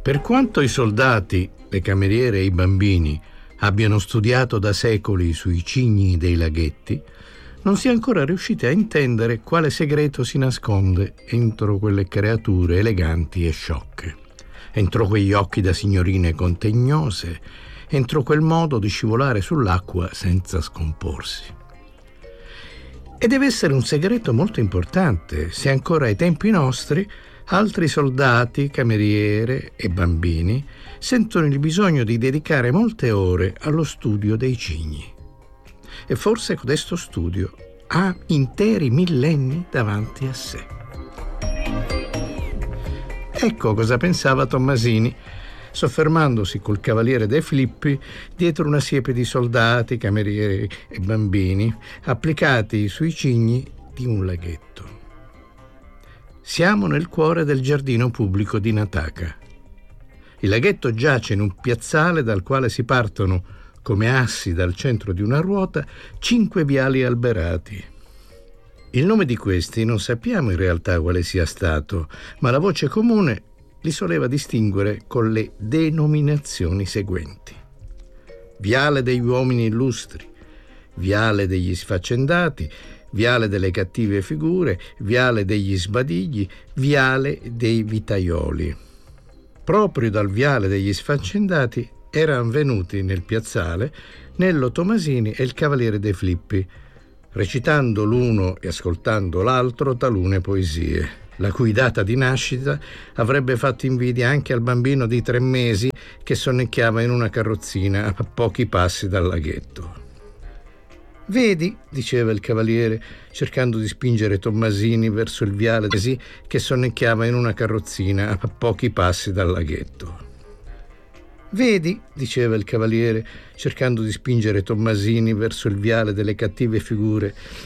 Per quanto i soldati, le cameriere e i bambini abbiano studiato da secoli sui cigni dei laghetti, non si è ancora riusciti a intendere quale segreto si nasconde entro quelle creature eleganti e sciocche, entro quegli occhi da signorine contegnose, entro quel modo di scivolare sull'acqua senza scomporsi. E deve essere un segreto molto importante, se ancora ai tempi nostri altri soldati, cameriere e bambini sentono il bisogno di dedicare molte ore allo studio dei cigni. E forse codesto studio ha interi millenni davanti a sé. Ecco cosa pensava Tommasini, soffermandosi col cavaliere De Filippi dietro una siepe di soldati, camerieri e bambini applicati sui cigni di un laghetto. Siamo nel cuore del giardino pubblico di Nataka. Il laghetto giace in un piazzale dal quale si partono, come assi dal centro di una ruota, 5 viali alberati. Il nome di questi non sappiamo in realtà quale sia stato, ma la voce comune li soleva distinguere con le denominazioni seguenti: Viale degli uomini illustri, Viale degli sfaccendati, Viale delle cattive figure, Viale degli sbadigli, Viale dei vitaioli. Proprio dal Viale degli sfaccendati erano venuti nel piazzale Nello Tommasini e il cavaliere De Filippi, recitando l'uno e ascoltando l'altro talune poesie, la cui data di nascita avrebbe fatto invidia anche al bambino di 3 mesi che sonnecchiava in una carrozzina a pochi passi dal laghetto. «Vedi», diceva il cavaliere, cercando di spingere Tommasini verso il viale che sonnecchiava in una carrozzina a pochi passi dal laghetto. «Vedi», diceva il cavaliere, cercando di spingere Tommasini verso il viale delle cattive figure,